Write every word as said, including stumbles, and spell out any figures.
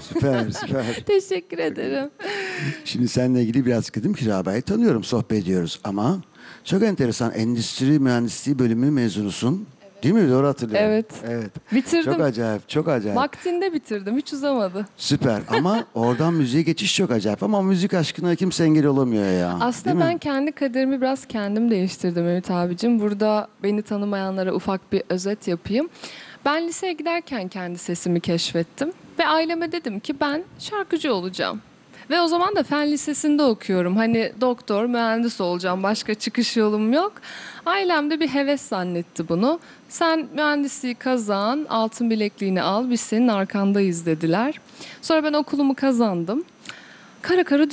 Süper, süper. Teşekkür ederim. Şimdi seninle ilgili biraz dedim ki Rabia'yı tanıyorum, sohbet ediyoruz ama çok enteresan, endüstri mühendisliği bölümü mezunusun. Değil mi? Doğru hatırlıyorum. Evet. Evet. Bitirdim. Çok acayip, çok acayip. Vaktinde bitirdim. Hiç uzamadı. Süper ama oradan müziğe geçiş çok acayip ama müzik aşkına kimse engel olamıyor ya. Aslında Değil ben mi? kendi kaderimi biraz kendim değiştirdim Ümit abicim. Burada beni tanımayanlara ufak bir özet yapayım. Ben liseye giderken kendi sesimi keşfettim. Ve aileme dedim ki ben şarkıcı olacağım. Ve o zaman da fen lisesinde okuyorum. Hani doktor, mühendis olacağım. Başka çıkış yolum yok. Ailem de bir heves zannetti bunu. Sen mühendisliği kazan, altın bilekliğini al, biz senin arkandayız dediler. Sonra ben okulumu kazandım. Kara kara